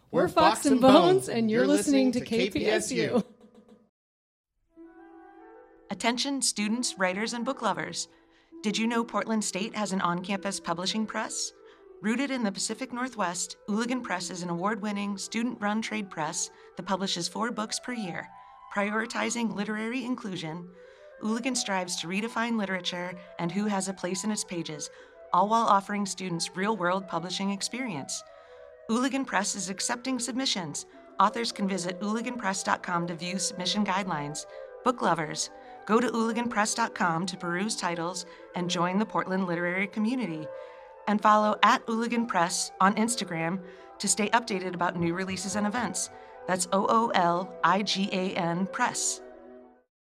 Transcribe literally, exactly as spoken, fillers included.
We're Fox and Bones, and you're listening to K P S U. Attention students, writers, and book lovers. Did you know Portland State has an on-campus publishing press? Rooted in the Pacific Northwest, Ooligan Press is an award-winning, student-run trade press that publishes four books per year. Prioritizing literary inclusion, Ooligan strives to redefine literature and who has a place in its pages, all while offering students real-world publishing experience. Ooligan Press is accepting submissions. Authors can visit ooligan press dot com to view submission guidelines. Book lovers, go to ooligan press dot com to peruse titles and join the Portland literary community. And follow at Ooligan Press on Instagram to stay updated about new releases and events. That's O O L I G A N Press.